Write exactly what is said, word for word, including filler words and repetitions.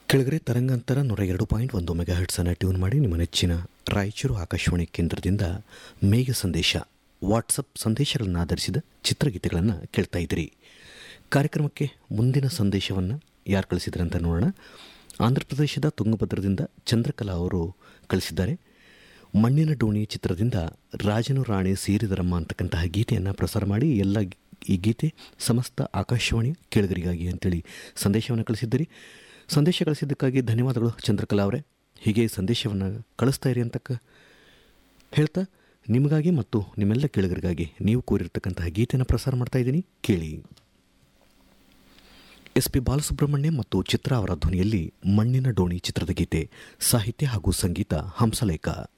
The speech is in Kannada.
ಕೆಳಗರೆ ತರಂಗಾಂತರ ನೂರ ಎರಡು ಪಾಯಿಂಟ್ ಒಂದು ಮೆಗಾ ಹರ್ಟ್ಸನ್ನು ಟ್ಯೂನ್ ಮಾಡಿ ನಿಮ್ಮ ನೆಚ್ಚಿನ ರಾಯಚೂರು ಆಕಾಶವಾಣಿ ಕೇಂದ್ರದಿಂದ ಮೇಘ ಸಂದೇಶ ವಾಟ್ಸಪ್ ಸಂದೇಶಗಳನ್ನು ಆಧರಿಸಿದ ಚಿತ್ರಗೀತೆಗಳನ್ನು ಕೇಳ್ತಾ ಇದ್ದೀರಿ. ಕಾರ್ಯಕ್ರಮಕ್ಕೆ ಮುಂದಿನ ಸಂದೇಶವನ್ನು ಯಾರು ಕಳಿಸಿದ್ರು ಅಂತ ನೋಡೋಣ. ಆಂಧ್ರ ಪ್ರದೇಶದ ತುಂಗಭದ್ರದಿಂದ ಚಂದ್ರಕಲಾ ಅವರು ಕಳಿಸಿದ್ದಾರೆ. ಮಣ್ಣಿನ ಡೋಣಿ ಚಿತ್ರದಿಂದ ರಾಜನು ರಾಣಿ ಸೇರಿದರಮ್ಮ ಅಂತಕ್ಕಂತಹ ಗೀತೆಯನ್ನು ಪ್ರಸಾರ ಮಾಡಿ, ಎಲ್ಲ ಈ ಗೀತೆ ಸಮಸ್ತ ಆಕಾಶವಾಣಿ ಕೇಳುಗರಿಗಾಗಿ ಅಂತೇಳಿ ಸಂದೇಶವನ್ನು ಕಳಿಸಿದ್ದೀರಿ. ಸಂದೇಶ ಕಳಿಸಿದ್ದಕ್ಕಾಗಿ ಧನ್ಯವಾದಗಳು ಚಂದ್ರಕಲಾ ಅವರೇ. ಹೀಗೆ ಸಂದೇಶವನ್ನು ಕಳಿಸ್ತಾ ಇರಿ ಅಂತ ಹೇಳ್ತಾ ನಿಮಗಾಗಿ ಮತ್ತು ನಿಮ್ಮೆಲ್ಲ ಕೇಳುಗರಿಗಾಗಿ ನೀವು ಕೋರಿರ್ತಕ್ಕಂತಹ ಗೀತೆಯನ್ನು ಪ್ರಸಾರ ಮಾಡ್ತಾ ಇದ್ದೀನಿ, ಕೇಳಿ. ಎಸ್ ಪಿ ಬಾಲಸುಬ್ರಹ್ಮಣ್ಯ ಮತ್ತು ಚಿತ್ರ ಅವರ ಧ್ವನಿಯಲ್ಲಿ ಮಣ್ಣಿನ ಡೋಣಿ ಚಿತ್ರದ ಗೀತೆ, ಸಾಹಿತ್ಯ ಹಾಗೂ ಸಂಗೀತ ಹಂಸಲೇಖ.